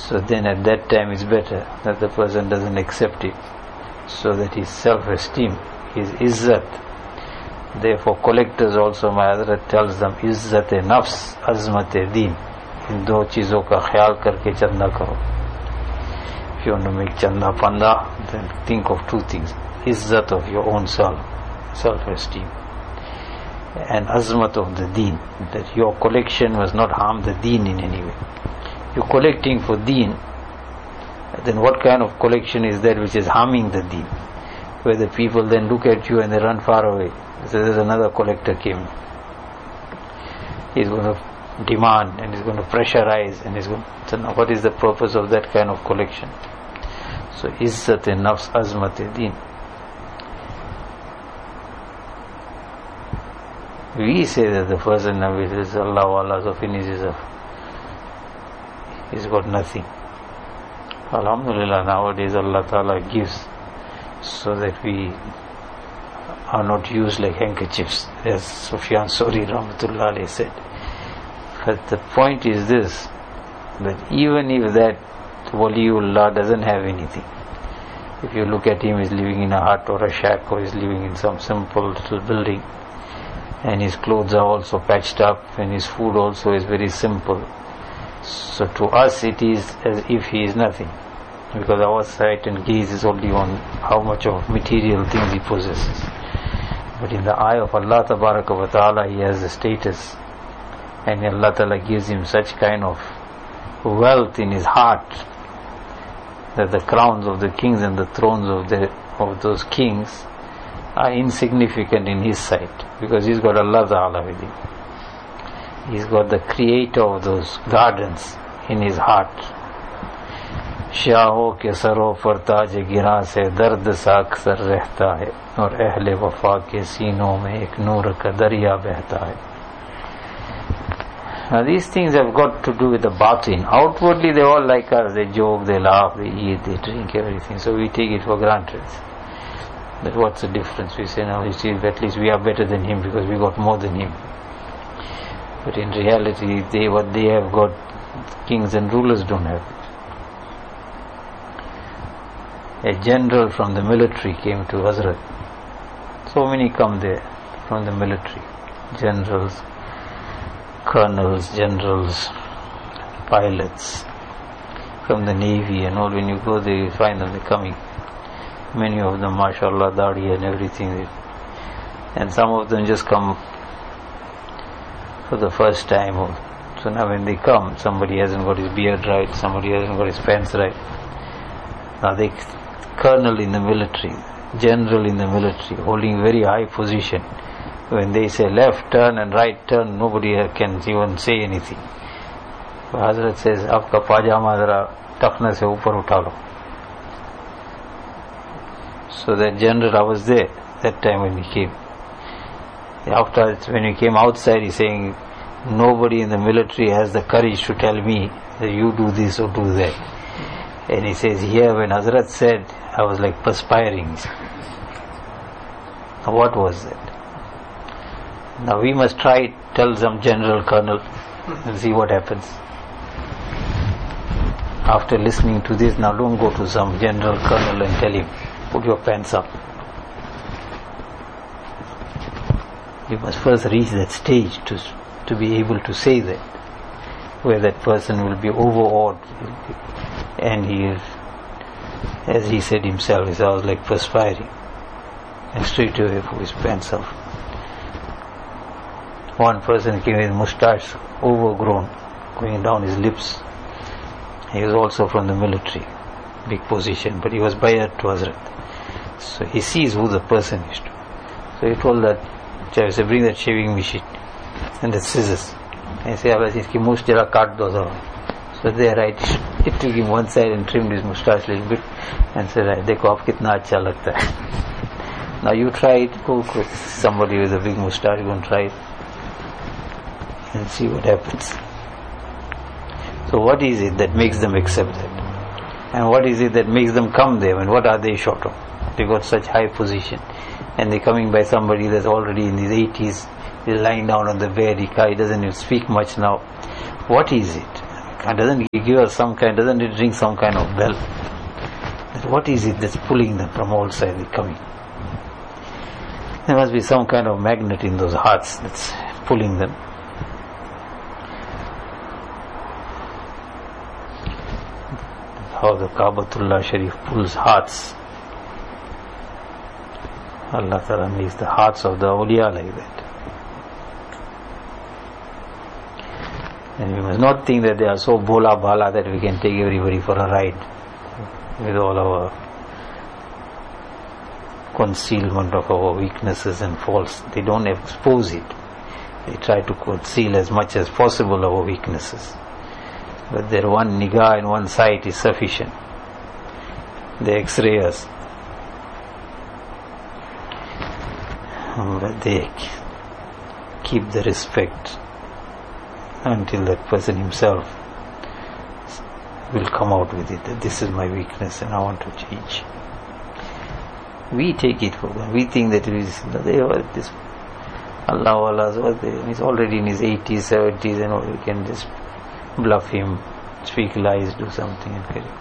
So then at that time it's better that the person doesn't accept it, so that his self-esteem, his izzat. Therefore collectors also, my Hazrat tells them, izzat-e-nafs, azmat-e-deen. In दो चीजों का ख्याल करके चंदा करो. If you want to make chanda panda, then think of two things: izzat of your own self-esteem, and azmat of the deen, that your collection must not harm the deen in any way. You're collecting for deen, then what kind of collection is that which is harming the deen, where the people then look at you and they run far away? So there's another collector came, he's going to demand and he's going to pressurize, and he's going to, so now what is the purpose of that kind of collection? So izzat-e-nafs, azmat-e-deen. We say that the person now is Allah Wala, so finishes up, he's got nothing. Alhamdulillah, nowadays Allah Ta'ala gives, so that we are not used like handkerchiefs, as Sufyan Suri Rahmatullah Alayhi said. But the point is this, that even if that Waliullah doesn't have anything, if you look at him, he's living in a hut or a shack, or he's living in some simple little building, and his clothes are also patched up, and his food also is very simple. So to us it is as if he is nothing, because our sight and gaze is only on how much of material things he possesses. But in the eye of Allah Tabaraka wa Ta'ala, he has the status, and Allah Ta'ala gives him such kind of wealth in his heart, that the crowns of the kings and the thrones of those kings are insignificant in his sight, because he's got Allah Ta'ala with him. He's got the creator of those gardens in his heart. शाहों के सरों पर ताज गिरा से दर्द सा अक्सर रहता है, और अहले वफा के सीनों में एक नूर का दरिया बहता है. Now these things have got to do with the batin. Outwardly they all like us, they joke, they laugh, they eat, they drink, everything, so we take it for granted. But what's the difference? We say, now you see, at least we are better than him because we got more than him. But in reality, what they have got, kings and rulers don't have. A general from the military came to Hazrat. So many come there from the military. Generals, colonels, generals, pilots, from the navy and all. When you go there, you find them, they're coming. Many of them, mashallah, dadi and everything. And some of them just come for the first time. So now when they come, somebody hasn't got his beard right, somebody hasn't got his pants right. Now they colonel in the military, general in the military, holding very high position. When they say left turn and right turn, nobody can even say anything. Hazrat says, "Aapka pajama zara takhna se upar utha lo." So that general, I was there that time when he came. After, when he came outside, he's saying, nobody in the military has the courage to tell me that you do this or do that. And he says, here when Hazrat said, I was like perspiring. Now what was that? Now we must try it, tell some general, colonel, and see what happens. After listening to this, now don't go to some general, colonel and tell him, put your pants up. You must first reach that stage to be able to say that, where that person will be overawed, and he is, as he said himself, I was like perspiring, and straight away put his pants off. One person came with moustache overgrown, going down his lips. He was also from the military, big position, but he was bayat to Hazrat. So he sees who the person is to. So he told that Chavi, say, bring that shaving machine and the scissors. And he said, iski mush jara kaat do. So they he took him one side and trimmed his moustache a little bit and said, dekho aap kitna acha lagta hai. Now you try it, go somebody with a big moustache, go and try it and see what happens. So what is it that makes them accept that? And what is it that makes them come there? And what are they short of? They got such high position, and they're coming by somebody that's already in his 80s, he's lying down on the bed, he doesn't even speak much now. What is it? doesn't he give us some kind, doesn't it ring some kind of bell? What is it that's pulling them from all sides coming? There must be some kind of magnet in those hearts that's pulling them. How the Kaabatullah Sharif pulls hearts. Allah Ta'ala makes the hearts of the awliya like that. And we must not think that they are so bola bala that we can take everybody for a ride with all our concealment of our weaknesses and faults. They don't expose it. They try to conceal as much as possible our weaknesses. But their one nigah in one sight is sufficient. They x-ray us. But they keep the respect until that person himself will come out with it, that this is my weakness and I want to change. We take it for them. We think that this Allah, he's already in his 80s, 70s, and we can just bluff him, speak lies, do something and carry.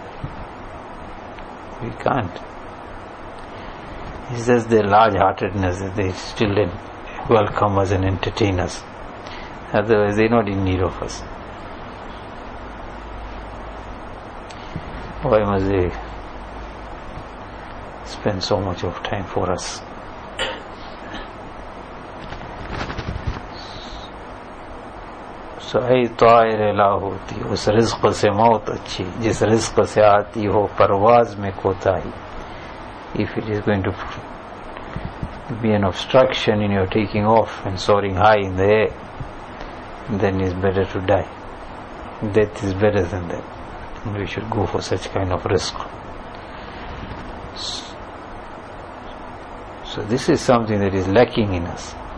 We can't. It's just their large-heartedness that they still welcome us and entertain us. Otherwise they're not in need of us. Why must they spend so much of time for us? So ऐ तायर ला होती उस रिज़्क़ से मौत अच्छी जिस रिज़्क़ से आती हो परवाज़ में कोताही. If it is going to be an obstruction in your taking off and soaring high in the air, then it's better to die. Death is better than that. And we should go for such kind of risk. So this is something that is lacking in us.